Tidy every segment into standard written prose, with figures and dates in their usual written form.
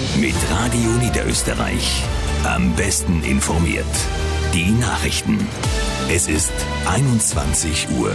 Mit Radio Niederösterreich. Am besten informiert. Die Nachrichten. Es ist 21 Uhr.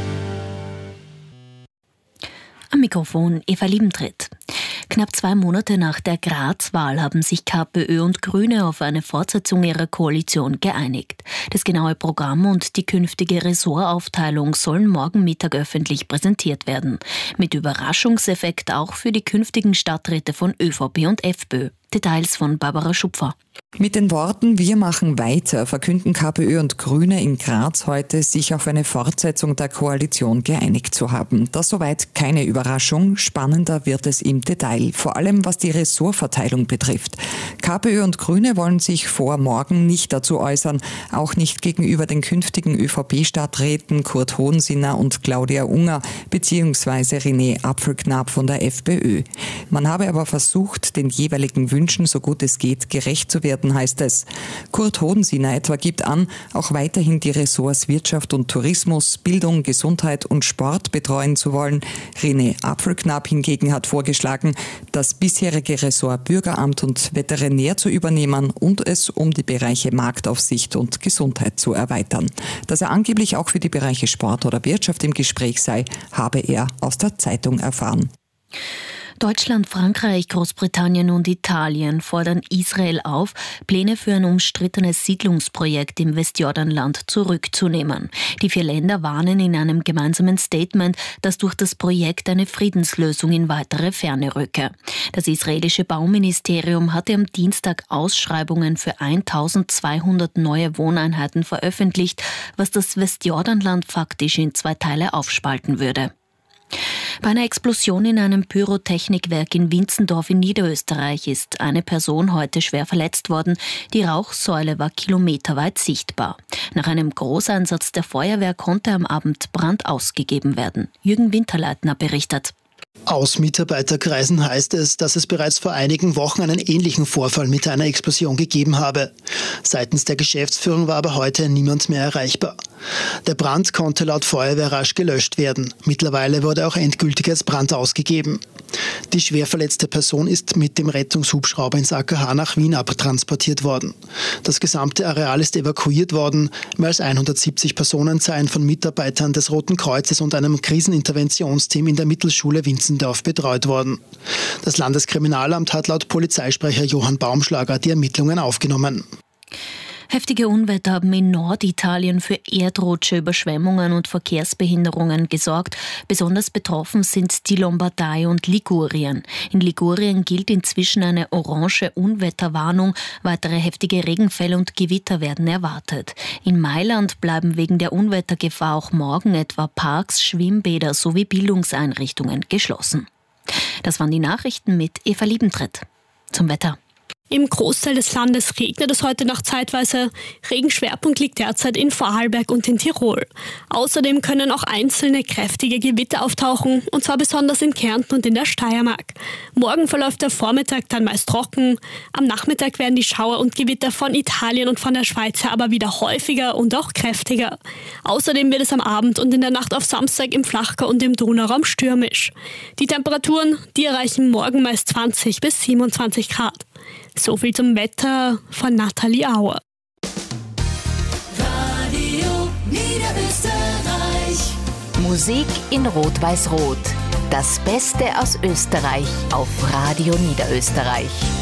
Am Mikrofon Eva Liebentritt. Knapp 2 Monate nach der Graz-Wahl haben sich KPÖ und Grüne auf eine Fortsetzung ihrer Koalition geeinigt. Das genaue Programm und die künftige Ressortaufteilung sollen morgen Mittag öffentlich präsentiert werden. Mit Überraschungseffekt auch für die künftigen Stadträte von ÖVP und FPÖ. Details von Barbara Schupfer. Mit den Worten „Wir machen weiter" verkünden KPÖ und Grüne in Graz heute, sich auf eine Fortsetzung der Koalition geeinigt zu haben. Das soweit keine Überraschung. Spannender wird es im Detail, vor allem was die Ressortverteilung betrifft. KPÖ und Grüne wollen sich vor morgen nicht dazu äußern, auch nicht gegenüber den künftigen ÖVP-Stadträten Kurt Hohensinner und Claudia Unger bzw. René Apfelknapp von der FPÖ. Man habe aber versucht, den jeweiligen Wünschen, so gut es geht, gerecht zu werden, heißt es. Kurt Hohensinner etwa gibt an, auch weiterhin die Ressorts Wirtschaft und Tourismus, Bildung, Gesundheit und Sport betreuen zu wollen. René Apfelknapp hingegen hat vorgeschlagen, das bisherige Ressort Bürgeramt und Veterinär zu übernehmen und es um die Bereiche Marktaufsicht und Gesundheit zu erweitern. Dass er angeblich auch für die Bereiche Sport oder Wirtschaft im Gespräch sei, habe er aus der Zeitung erfahren. Deutschland, Frankreich, Großbritannien und Italien fordern Israel auf, Pläne für ein umstrittenes Siedlungsprojekt im Westjordanland zurückzunehmen. Die 4 Länder warnen in einem gemeinsamen Statement, dass durch das Projekt eine Friedenslösung in weitere Ferne rücke. Das israelische Bauministerium hatte am Dienstag Ausschreibungen für 1200 neue Wohneinheiten veröffentlicht, was das Westjordanland faktisch in 2 Teile aufspalten würde. Bei einer Explosion in einem Pyrotechnikwerk in Winzendorf in Niederösterreich ist eine Person heute schwer verletzt worden. Die Rauchsäule war kilometerweit sichtbar. Nach einem Großeinsatz der Feuerwehr konnte am Abend Brand ausgegeben werden. Jürgen Winterleitner berichtet. Aus Mitarbeiterkreisen heißt es, dass es bereits vor einigen Wochen einen ähnlichen Vorfall mit einer Explosion gegeben habe. Seitens der Geschäftsführung war aber heute niemand mehr erreichbar. Der Brand konnte laut Feuerwehr rasch gelöscht werden. Mittlerweile wurde auch endgültig als Brand ausgegeben. Die schwer verletzte Person ist mit dem Rettungshubschrauber ins AKH nach Wien abtransportiert worden. Das gesamte Areal ist evakuiert worden. Mehr als 170 Personen seien von Mitarbeitern des Roten Kreuzes und einem Kriseninterventionsteam in der Mittelschule Winzendorf betreut worden. Das Landeskriminalamt hat laut Polizeisprecher Johann Baumschlager die Ermittlungen aufgenommen. Heftige Unwetter haben in Norditalien für Erdrutsche, Überschwemmungen und Verkehrsbehinderungen gesorgt. Besonders betroffen sind die Lombardei und Ligurien. In Ligurien gilt inzwischen eine orange Unwetterwarnung. Weitere heftige Regenfälle und Gewitter werden erwartet. In Mailand bleiben wegen der Unwettergefahr auch morgen etwa Parks, Schwimmbäder sowie Bildungseinrichtungen geschlossen. Das waren die Nachrichten mit Eva Liebentritt. Zum Wetter. Im Großteil des Landes regnet es heute Nacht zeitweise. Regenschwerpunkt liegt derzeit in Vorarlberg und in Tirol. Außerdem können auch einzelne kräftige Gewitter auftauchen, und zwar besonders in Kärnten und in der Steiermark. Morgen verläuft der Vormittag dann meist trocken. Am Nachmittag werden die Schauer und Gewitter von Italien und von der Schweiz her aber wieder häufiger und auch kräftiger. Außerdem wird es am Abend und in der Nacht auf Samstag im Flachgau und im Donauraum stürmisch. Die Temperaturen, die erreichen morgen meist 20 bis 27 Grad. So viel zum Wetter von Nathalie Auer. Radio Niederösterreich. Musik in Rot-Weiß-Rot. Das Beste aus Österreich auf Radio Niederösterreich.